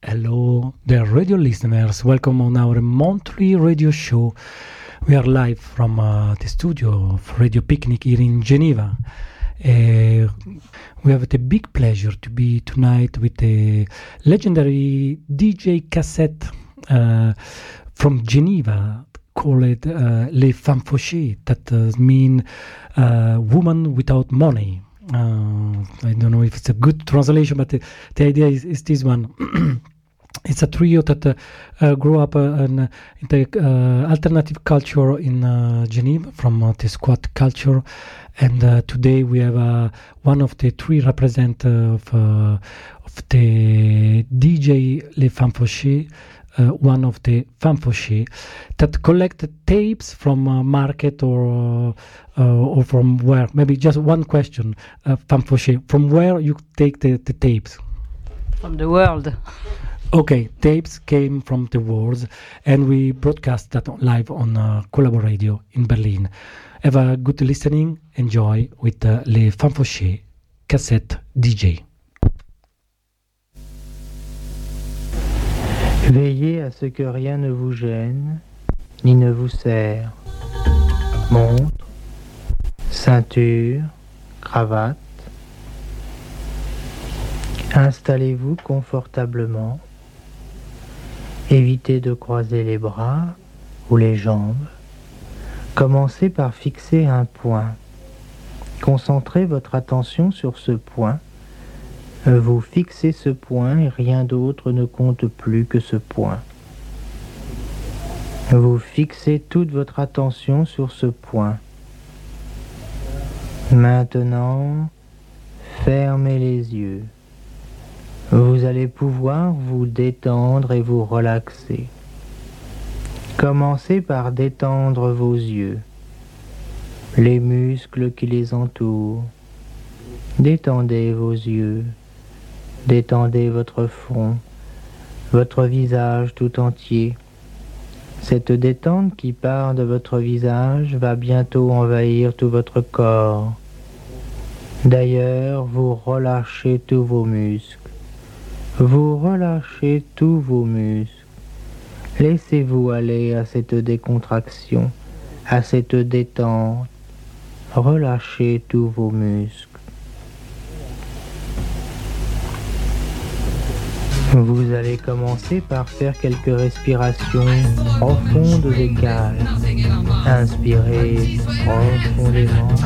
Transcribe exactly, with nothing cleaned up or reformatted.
Hello, dear radio listeners. Welcome on our monthly radio show. We are live from uh, the studio of Radio Picnic here in Geneva. Uh, we have the big pleasure to be tonight with the legendary D J Cassette uh, from Geneva, called uh, Les Femmes Fauchées, that uh, mean uh, woman without money. Uh, I don't know if it's a good translation, but the, the idea is, is this one. It's a trio that uh, uh, grew up uh, in, uh, in the uh, alternative culture in uh, Geneva, from uh, the squat culture, and uh, today we have uh, one of the three representatives of, uh, of the D J Les Femmes Fauchées, uh, one of the Femmes Fauchées, that collect tapes from uh, market or uh, uh, or from where. Maybe just one question, uh, Femmes Fauchées, from where you take the, the tapes? From the world. Okay, tapes came from the world, and we broadcast that live on uh, Collabo Radio in Berlin. Have a good listening, enjoy with uh, Les Femmes Fauchées, Cassette D J. Veillez à ce que rien ne vous gêne, ni ne vous serre. Montre, ceinture, cravate. Installez-vous confortablement. Évitez de croiser les bras ou les jambes. Commencez par fixer un point. Concentrez votre attention sur ce point. Vous fixez ce point et rien d'autre ne compte plus que ce point. Vous fixez toute votre attention sur ce point. Maintenant, fermez les yeux. Vous allez pouvoir vous détendre et vous relaxer. Commencez par détendre vos yeux, les muscles qui les entourent. Détendez vos yeux, détendez votre front, votre visage tout entier. Cette détente qui part de votre visage va bientôt envahir tout votre corps. D'ailleurs, vous relâchez tous vos muscles. Vous relâchez tous vos muscles. Laissez-vous aller à cette décontraction, à cette détente. Relâchez tous vos muscles. Vous allez commencer par faire quelques respirations profondes et calmes. Inspirez profondément.